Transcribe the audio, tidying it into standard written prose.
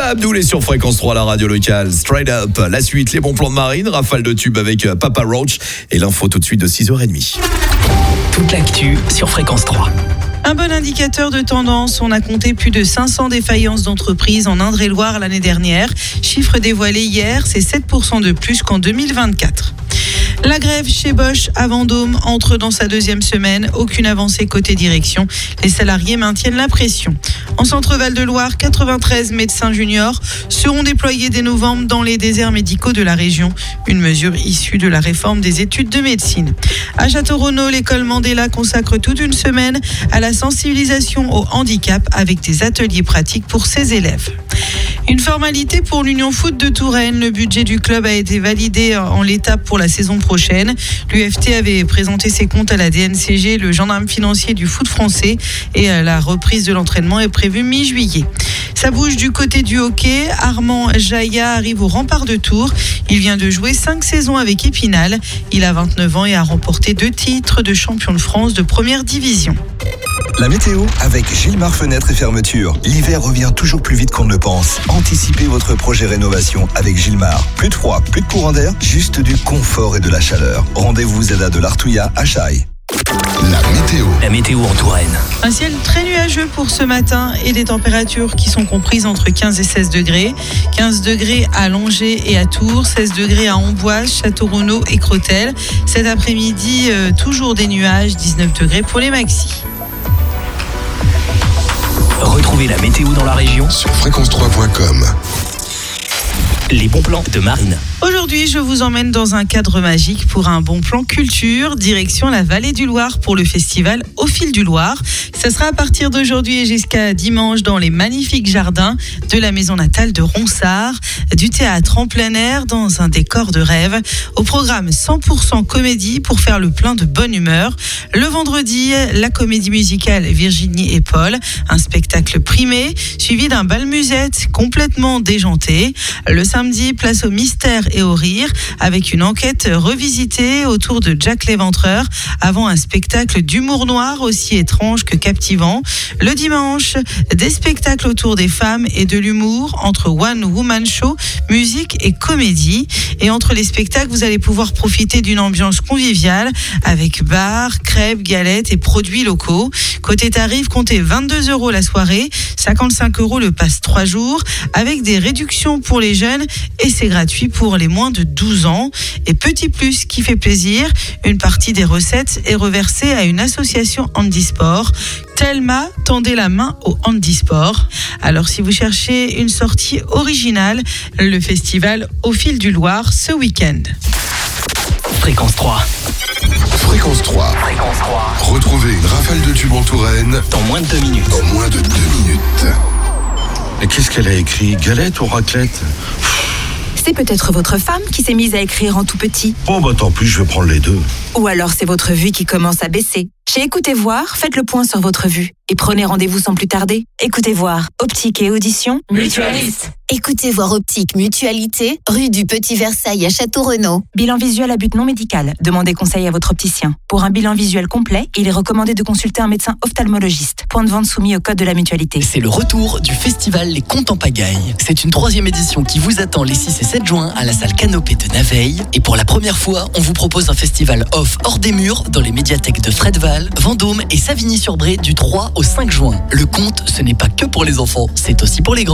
Abdul est sur Fréquence 3, la radio locale. Straight Up, la suite, les bons plans de Marine, rafale de tube avec Papa Roach et l'info tout de suite de 6h30. Toute l'actu sur Fréquence 3. Un bon indicateur de tendance, on a compté plus de 500 défaillances d'entreprises en Indre-et-Loire l'année dernière. Chiffre dévoilé hier, c'est 7% de plus qu'en 2024. La grève chez Bosch à Vendôme entre dans sa deuxième semaine. Aucune avancée côté direction. Les salariés maintiennent la pression. En Centre-Val de Loire, 93 médecins juniors seront déployés dès novembre dans les déserts médicaux de la région. Une mesure issue de la réforme des études de médecine. À Château-Renaud, l'école Mandela consacre toute une semaine à la sensibilisation au handicap avec des ateliers pratiques pour ses élèves. Une formalité pour l'Union Foot de Touraine. Le budget du club a été validé en l'état pour la saison prochaine. L'UFT avait présenté ses comptes à la DNCG, le gendarme financier du foot français, et la reprise de l'entraînement est prévue mi-juillet. Ça bouge du côté du hockey. Armand Jaïa arrive au Rempart de Tours. Il vient de jouer 5 saisons avec Épinal. Il a 29 ans et a remporté 2 titres de champion de France de première division. La météo avec Gilmar Fenêtres et Fermetures. L'hiver revient toujours plus vite qu'on ne le pense. Anticipez votre projet rénovation avec Gilmar. Plus de froid, plus de courant d'air, juste du confort et de la chaleur. Rendez-vous Zeda de l'Artouilla à Chaille. La météo en Touraine. Un ciel très nuageux pour ce matin et des températures qui sont comprises entre 15 et 16 degrés. 15 degrés à Langeais et à Tours, 16 degrés à Amboise, Château-Renaud et Crotel. Cet après-midi, toujours des nuages, 19 degrés pour les maxis. Retrouvez la météo dans la région sur fréquence3.com. Les bons plans de Marine. Aujourd'hui, je vous emmène dans un cadre magique pour un bon plan culture, direction la vallée du Loir pour le festival Au fil du Loir. Ça sera à partir d'aujourd'hui et jusqu'à dimanche dans les magnifiques jardins de la maison natale de Ronsard, du théâtre en plein air dans un décor de rêve. Au programme 100% comédie pour faire le plein de bonne humeur. Le vendredi, la comédie musicale Virginie et Paul, un spectacle primé, suivi d'un bal musette complètement déjanté. Le samedi, place au mystère et au rire, avec une enquête revisitée autour de Jack l'Éventreur, avant un spectacle d'humour noir aussi étrange que captivant. Le dimanche, des spectacles autour des femmes et de l'humour, entre One Woman Show, musique et comédie. Et entre les spectacles, vous allez pouvoir profiter d'une ambiance conviviale, avec bar, crêpes, galettes et produits locaux. Côté tarif, comptez 22 € la soirée, 55 € le passe 3 jours, avec des réductions pour les jeunes, et c'est gratuit pour les moins de 12 ans. Et petit plus qui fait plaisir, une partie des recettes est reversée à une association handisport. Telma tendait la main au handisport. Alors si vous cherchez une sortie originale, le festival Au fil du Loir ce week-end. Fréquence 3. Fréquence 3. Fréquence 3. Retrouvez une rafale de tubes en Touraine Dans moins de 2 minutes. dans moins de 2 minutes. Mais qu'est-ce qu'elle a écrit? Galette ou raclette? C'est peut-être votre femme qui s'est mise à écrire en tout petit. Bon, bah tant pis, je vais prendre les deux. Ou alors c'est votre vue qui commence à baisser. Chez Écoutez Voir, faites le point sur votre vue et prenez rendez-vous sans plus tarder. Écoutez Voir, optique et audition, mutualiste. Écoutez Voir Optique Mutualité, rue du Petit Versailles à Château-Renaud. Bilan visuel à but non médical. Demandez conseil à votre opticien. Pour un bilan visuel complet, il est recommandé de consulter un médecin ophtalmologiste. Point de vente soumis au code de la mutualité. C'est le retour du festival Les Contes en Pagaille. C'est une 3e édition qui vous attend les 6 et 7 juin à la salle Canopée de Naveil. Et pour la première fois, on vous propose un festival off hors des murs dans les médiathèques de Fredval, Vendôme et Savigny-sur-Bray du 3 au 5 juin. Le conte, ce n'est pas que pour les enfants, c'est aussi pour les grands.